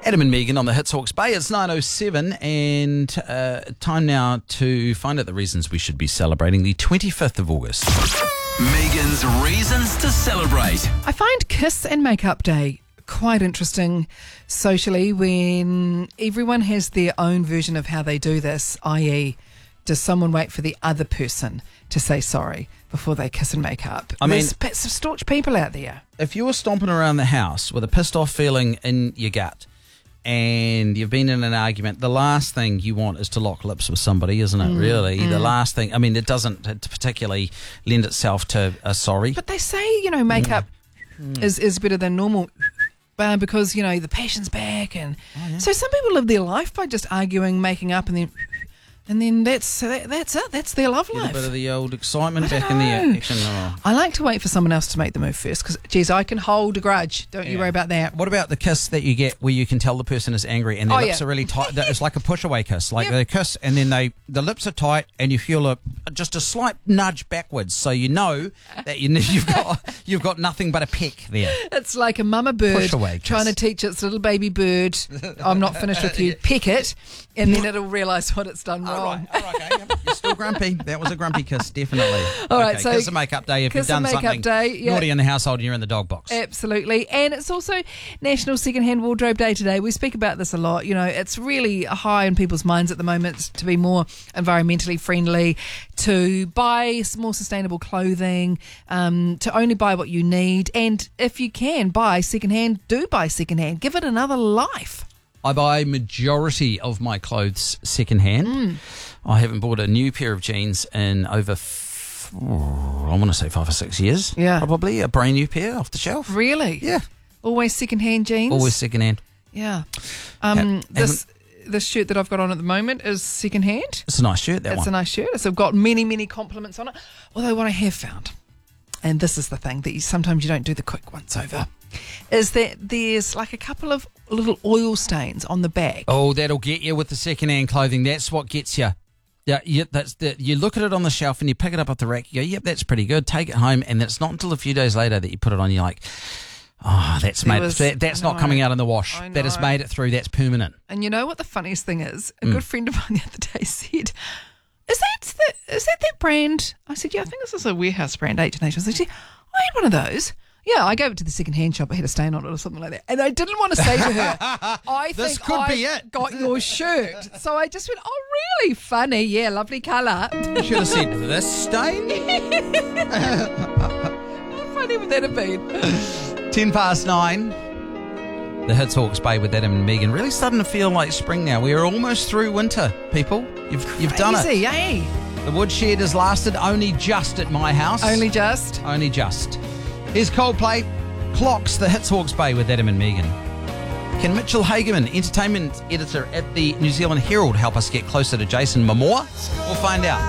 Adam and Megan on the Hits Hawke's Bay. It's 9:07 and time now to find out the reasons we should be celebrating the 25th of August. Megan's reasons to celebrate. I find Kiss and Makeup Day quite interesting socially when everyone has their own version of how they do this, i.e., does someone wait for the other person to say sorry before they kiss and make up? There's some staunch people out there. If you're stomping around the house with a pissed off feeling in your gut and you've been in an argument, the last thing you want is to lock lips with somebody, isn't it, really? The last thing, it doesn't particularly lend itself to a sorry. But they say, makeup is better than normal because, the passion's back. And so some people live their life by just arguing, making up, and then that's it. That's their love life. A bit of the old excitement back in the action. Oh. I like to wait for someone else to make the move first because, geez, I can hold a grudge. Don't you worry about that. What about the kiss that you get where you can tell the person is angry and their lips are really tight? It's like a push-away kiss. Like they kiss and then the lips are tight and you feel just a slight nudge backwards, so you know that you've got nothing but a peck there. It's like a mama bird trying to teach its little baby bird, I'm not finished with you, peck it, and then it'll realise what it's done wrong. All right, okay. You're still grumpy. That was a grumpy kiss, definitely. All right, so kiss and makeup day if you've done something naughty in the household and you're in the dog box. Absolutely. And it's also National Secondhand Wardrobe Day today. We speak about this a lot. It's really high in people's minds at the moment to be more environmentally friendly, to buy more sustainable clothing, to only buy what you need. And if you can buy secondhand, do buy secondhand. Give it another life. I buy majority of my clothes secondhand. I haven't bought a new pair of jeans in over, I want to say 5 or 6 years. Yeah. Probably a brand new pair off the shelf. Really? Yeah. Always secondhand jeans? Always secondhand. Yeah. This shirt that I've got on at the moment is secondhand. It's a nice shirt, It's a nice shirt. It's got many, many compliments on it. Although what I have found, and this is the thing that sometimes you don't do the quick once over, is that there's like a couple of little oil stains on the back. Oh, that'll get you with the second-hand clothing. That's what gets you. Yeah, you look at it on the shelf and you pick it up off the rack. You go, yep, that's pretty good. Take it home, and it's not until a few days later that you put it on. You're like, that's not coming out in the wash. That has made it through. That's permanent. And you know what the funniest thing is? A good friend of mine the other day said, "Is that brand?" I said, "Yeah, I think this is a warehouse brand, H&H." I said, "I had one of those." Yeah, I gave it to the second-hand shop. It had a stain on it or something like that. And I didn't want to say to her, I this think could I be it. got your shirt. So I just went, oh, really? Funny. Yeah, lovely colour. You should have said, this stain? How funny would that have been? 9:10. The Hits Hawke's Bay with Adam and Megan. Really starting to feel like spring now. We're almost through winter, people. You've done it. Easy, eh? The woodshed has lasted only just at my house. Only just? Only just. Here's Coldplay, Clocks, the Hits Hawke's Bay with Adam and Megan. Can Mitchell Hageman, entertainment editor at the New Zealand Herald, help us get closer to Jason Momoa? We'll find out.